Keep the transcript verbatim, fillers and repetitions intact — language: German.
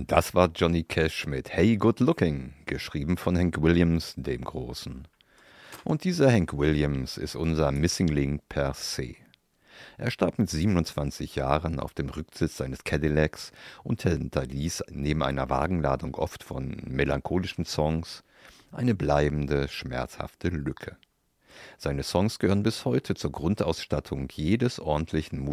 Das war Johnny Cash mit Hey Good Looking, geschrieben von Hank Williams, dem Großen. Und dieser Hank Williams ist unser Missing Link per se. Er starb mit siebenundzwanzig Jahren auf dem Rücksitz seines Cadillacs und hinterließ neben einer Wagenladung oft von melancholischen Songs eine bleibende, schmerzhafte Lücke. Seine Songs gehören bis heute zur Grundausstattung jedes ordentlichen